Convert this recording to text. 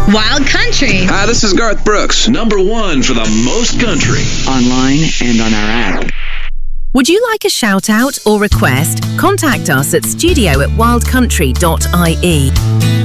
Wild Country. Hi, this is Garth Brooks. #1 for the most country. Online and on our app. Would you like a shout-out or request? Contact us at studio@wildcountry.ie.